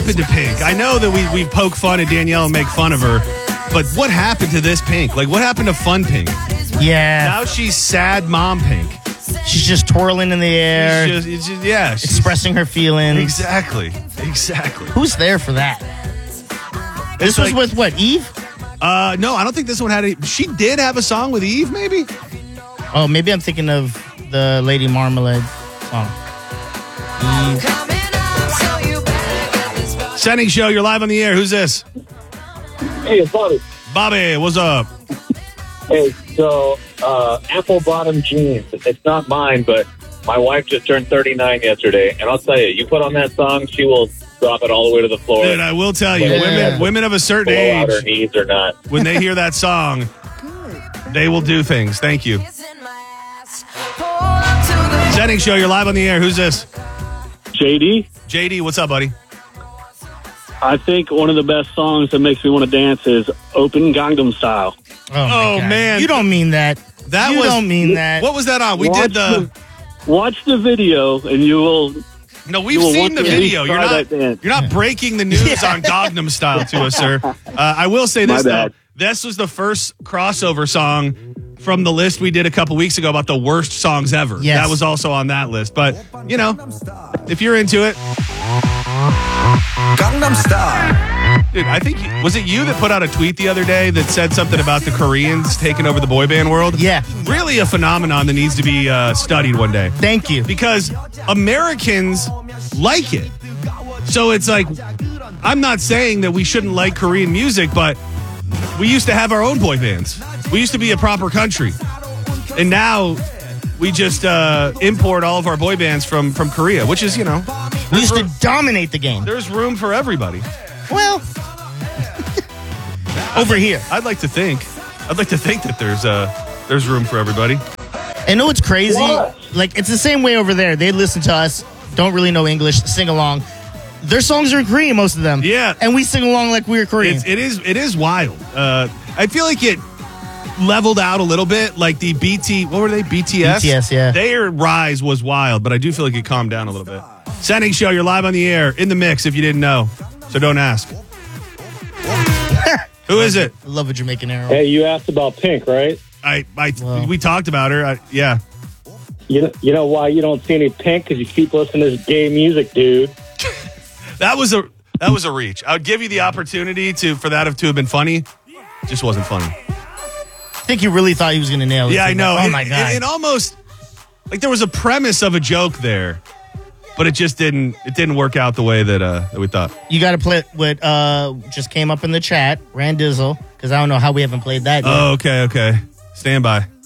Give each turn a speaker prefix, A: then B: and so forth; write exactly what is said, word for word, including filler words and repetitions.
A: happened to Pink? I know that we, we poke fun at Danielle and make fun of her, but what happened to this Pink? Like, what happened to fun Pink?
B: Yeah.
A: Now she's sad mom Pink.
B: She's just twirling in the air.
A: She's just, it's just, yeah. She's,
B: expressing her feelings.
A: Exactly. Exactly.
B: Who's there for that?
A: It's
B: This
A: like,
B: was with what, Eve?
A: Uh, no, I don't think this one had any. She did have a song with Eve, maybe?
B: Oh, maybe I'm thinking of the Lady Marmalade song. Eve.
A: Sending show, you're live on the air. Who's this?
C: Hey, it's Bobby.
A: Bobby, what's up?
C: Hey, so uh, apple bottom jeans. It's not mine, but my wife just turned thirty-nine yesterday, and I'll tell you, you put on that song, she will drop it all the way to the floor.
A: Dude, I will tell you,
C: Yeah.
A: women women of a certain
C: Blow out her
A: age,
C: knees or not.
A: when they hear that song, they will do things. Thank you. Sending show, you're live on the air. Who's this?
D: J D,
A: J D, what's up, buddy?
D: I think one of the best songs that makes me want to dance is Open Gangnam Style.
B: Oh, my
A: Oh,
B: God.
A: man.
B: You don't mean that.
A: That
B: you
A: was-
B: don't mean that.
A: What was that on? We
D: watch
A: did the...
D: Watch the video, and you will.
A: No, we've
D: you will
A: seen
D: want
A: the
D: to at least
A: video.
D: try
A: You're not,
D: that dance.
A: you're not breaking the news on Gangnam Style to us, sir. Uh, I will say
D: My
A: this, though.
D: bad.
A: This was the first crossover song from the list we did a couple weeks ago about the worst songs ever.
B: Yes.
A: That was also on that list. But, you know, if you're into it.
E: Gangnam Style.
A: Dude, I think, was it you that put out a tweet the other day that said something about the Koreans taking over the boy band world?
B: Yeah.
A: Really a phenomenon that needs to be uh, studied one day.
B: Thank you.
A: Because Americans like it. So it's like, I'm not saying that we shouldn't like Korean music, but we used to have our own boy bands. We used to be a proper country. And now we just uh, import all of our boy bands from, from Korea, which is, you know,
B: We used to dominate the game.
A: there's room for everybody.
B: Well, over here.
A: I'd like to think. I'd like to think that there's uh, there's room for everybody.
B: And know what's crazy?
C: What?
B: Like, it's the same way over there. They listen to us, don't really know English, sing along. Their songs are in Korean, most of them.
A: Yeah.
B: And we sing along like we're Korean.
A: It's, it is it is wild. Uh, I feel like it leveled out a little bit. Like the B T, what were they? B T S.
B: B T S, yeah.
A: Their rise was wild, but I do feel like it calmed down a little bit. Sending show, you're live on the air in the mix. If you didn't know, so don't ask. Who is it?
B: I love a Jamaican arrow.
C: Hey, you asked about Pink, right?
A: I, I
B: Wow.
A: we talked about her. I, yeah.
C: You know, you know why you don't see any Pink? Because you keep listening to this gay music, dude.
A: That was a that was a reach. I would give you the opportunity to for that to have been funny. It just wasn't funny.
B: I think he really thought he was going to nail it.
A: Yeah, I know.
B: Oh,
A: It-
B: my God.
A: It, it almost like there was a premise of a joke there, but it just didn't. It didn't work out the way that uh, that we thought.
B: You got to play what uh, just came up in the chat, Randizzle, because I don't know how we haven't played that yet.
A: Oh, okay, okay. Stand by.